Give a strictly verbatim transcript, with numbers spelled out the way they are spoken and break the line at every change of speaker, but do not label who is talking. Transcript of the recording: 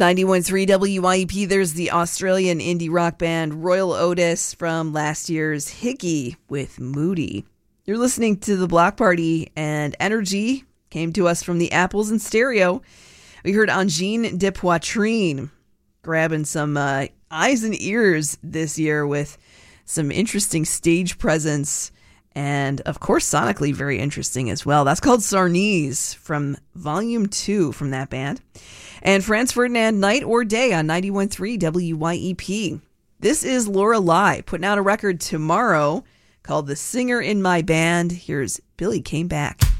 ninety-one point three W Y E P, there's the Australian indie rock band Royal Otis from last year's Hickey with Moody. You're listening to The Block Party, and Energy came to us from the Apples in Stereo. We heard Angine de Poitrine grabbing some uh, eyes and ears this year with some interesting stage presence, and of course sonically very interesting as well. That's called Sarnese from Volume two from that band. And Franz Ferdinand, Night or Day on ninety-one point three W Y E P. This is Laura Lai putting out a record tomorrow called The Singer in My Band. Here's Billy Came Back.